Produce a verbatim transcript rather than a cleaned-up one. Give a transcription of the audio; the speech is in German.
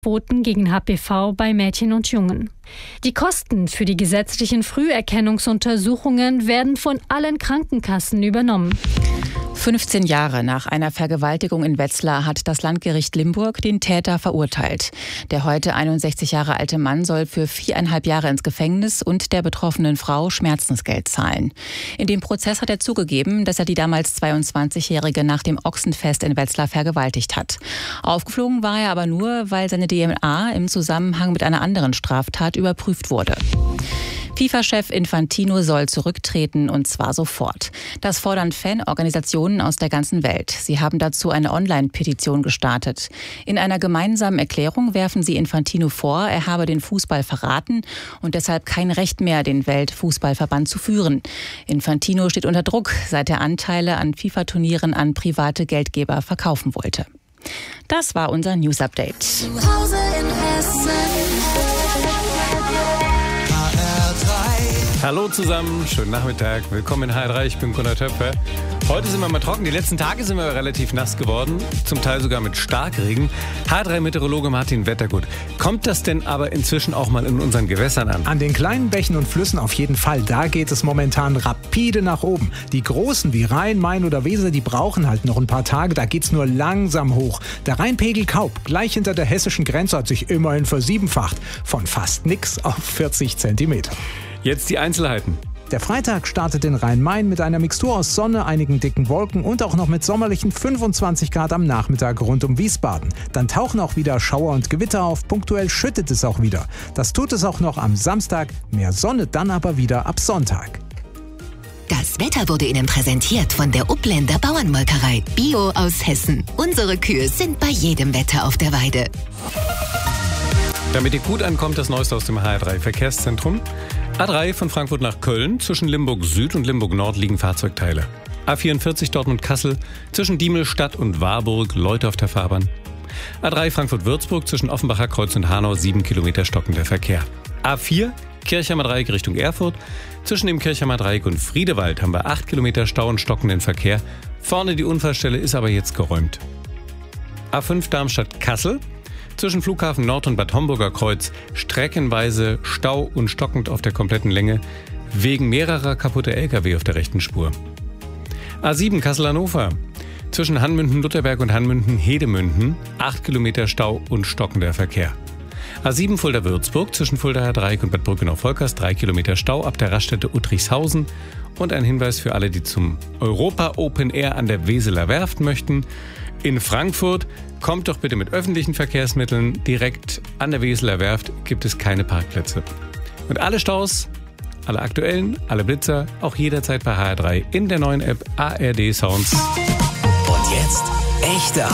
Quoten gegen H P V bei Mädchen und Jungen. Die Kosten für die gesetzlichen Früherkennungsuntersuchungen werden von allen Krankenkassen übernommen. fünfzehn Jahre nach einer Vergewaltigung in Wetzlar hat das Landgericht Limburg den Täter verurteilt. Der heute einundsechzig Jahre alte Mann soll für viereinhalb Jahre ins Gefängnis und der betroffenen Frau Schmerzensgeld zahlen. In dem Prozess hat er zugegeben, dass er die damals zweiundzwanzigjährige nach dem Ochsenfest in Wetzlar vergewaltigt hat. Aufgeflogen war er aber nur, weil seine D N A im Zusammenhang mit einer anderen Straftat überprüft wurde. FIFA-Chef Infantino soll zurücktreten, und zwar sofort. Das fordern Fanorganisationen aus der ganzen Welt. Sie haben dazu eine Online-Petition gestartet. In einer gemeinsamen Erklärung werfen sie Infantino vor, er habe den Fußball verraten und deshalb kein Recht mehr, den Weltfußballverband zu führen. Infantino steht unter Druck, seit er Anteile an FIFA-Turnieren an private Geldgeber verkaufen wollte. Das war unser News-Update. Zu Hause in Hessen. Hallo zusammen, schönen Nachmittag, willkommen in H R drei, ich bin Gunnar Töpfer. Heute sind wir mal trocken, die letzten Tage sind wir relativ nass geworden, zum Teil sogar mit Starkregen. H R drei-Meteorologe Martin Wettergut, kommt das denn aber inzwischen auch mal in unseren Gewässern an? An den kleinen Bächen und Flüssen auf jeden Fall, da geht es momentan rapide nach oben. Die großen wie Rhein, Main oder Weser, die brauchen halt noch ein paar Tage, da geht's nur langsam hoch. Der Rheinpegel Kaup, gleich hinter der hessischen Grenze, hat sich immerhin versiebenfacht, von fast nix auf vierzig Zentimeter. Jetzt die Einzelheiten. Der Freitag startet in Rhein-Main mit einer Mixtur aus Sonne, einigen dicken Wolken und auch noch mit sommerlichen fünfundzwanzig Grad am Nachmittag rund um Wiesbaden. Dann tauchen auch wieder Schauer und Gewitter auf, punktuell schüttet es auch wieder. Das tut es auch noch am Samstag, mehr Sonne dann aber wieder ab Sonntag. Das Wetter wurde Ihnen präsentiert von der Upländer Bauernmolkerei. Bio aus Hessen. Unsere Kühe sind bei jedem Wetter auf der Weide. Damit ihr gut ankommt, das Neueste aus dem H R drei Verkehrszentrum. A drei von Frankfurt nach Köln, zwischen Limburg Süd und Limburg Nord liegen Fahrzeugteile. A vierundvierzig Dortmund-Kassel, zwischen Diemelstadt und Warburg Leute auf der Fahrbahn. A drei Frankfurt-Würzburg, zwischen Offenbacher Kreuz und Hanau sieben Kilometer stockender Verkehr. A vier Kirchheimer Dreieck Richtung Erfurt, zwischen dem Kirchheimer Dreieck und Friedewald haben wir acht Kilometer Stau und stockenden Verkehr. Vorne die Unfallstelle ist aber jetzt geräumt. A fünf Darmstadt-Kassel, zwischen Flughafen Nord und Bad Homburger Kreuz streckenweise Stau und stockend auf der kompletten Länge wegen mehrerer kaputter L K W auf der rechten Spur. A sieben Kassel-Hannover, zwischen Hanmünden-Lutherberg und Hanmünden-Hedemünden acht Kilometer Stau und stockender Verkehr. A sieben Fulda-Würzburg, zwischen Fuldaer Dreieck und Bad Brückenau-Volkers drei Kilometer Stau ab der Raststätte Uttrichshausen. Und ein Hinweis für alle, die zum Europa Open Air an der Weseler Werft möchten. In Frankfurt kommt doch bitte mit öffentlichen Verkehrsmitteln. Direkt an der Weseler Werft gibt es keine Parkplätze. Und alle Staus, alle aktuellen, alle Blitzer, auch jederzeit bei H R drei in der neuen App A R D Sounds. Und jetzt echte